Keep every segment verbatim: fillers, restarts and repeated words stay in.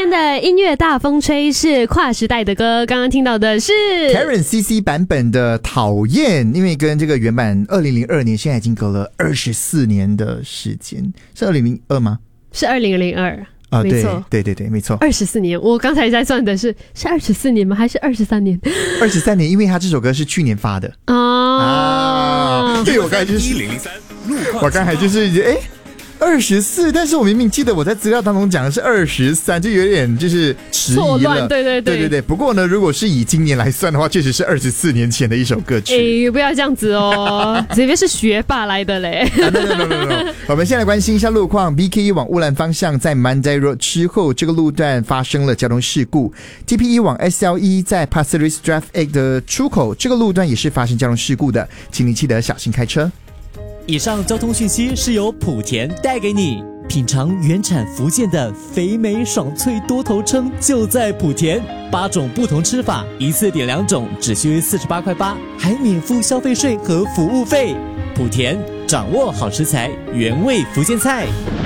天的音乐大风吹是跨时代的歌，刚刚听到的是 Karen C C 版本的讨厌，因为跟这个原版二零零二年现在已经隔了二十四年的时间，是二零零二吗？ 是二零零二啊， 没错， 对对对对，没错， 二十四年。我刚才在算的是是二十四年吗？还是二十三年？ 二十三年，因为他这首歌是去年发的啊。 啊对，我刚才就是我刚才就是哎。二十四，但是我明明记得我在资料当中讲的是二十三，就有点就是迟疑了。 错乱，对对对对对对。不过呢，如果是以今年来算的话，确实是二十四年前的一首歌曲。 哎，不要这样子哦，这边是学霸来的嘞。 啊、no, no, no, no, no. 我们先来关心一下路况。B K E 往乌兰方向在 Mandai Road 之后，这个路段发生了交通事故。T P E 往 S L E 在 Pasir Ris Drive Egg 的出口，这个路段也是发生交通事故的，请你记得小心开车。 以上交通讯息是由莆田带给你，品尝原产福建的肥美爽脆多头称就在莆田，八种不同吃法，一次点两种，只需四十八块八，还免付消费税和服务费。莆田掌握好食材，原味福建菜。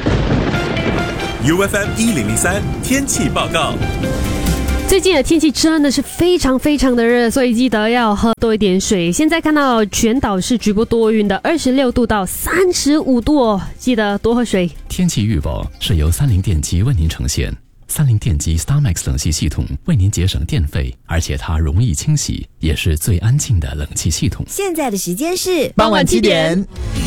U F M 一零零三天气报告。 最近的天气真的是非常非常的热，所以记得要喝多一点水。现在看到全岛是局部多云的，二十六度到三十五度哦，记得多喝水。 天气预报是由三菱电机为您呈现。三菱电机 StarMax 冷气系统为您节省电费，而且它容易清洗，也是最安静的冷气系统。 现在的时间是傍晚七点。